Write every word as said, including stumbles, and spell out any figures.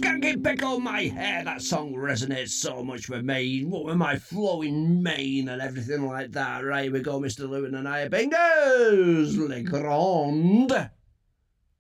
Skanky pickle my hair. That song resonates so much with me. What with my flowing mane and everything like that. Right, here we go, Mister Lewin and I. Bingos! Le Grand.